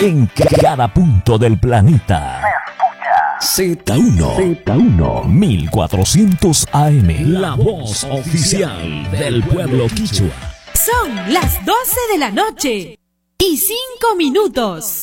En cada punto del planeta. Z1 1400 AM. La voz oficial del pueblo quichua. Son las 12 de la noche y 5 minutos.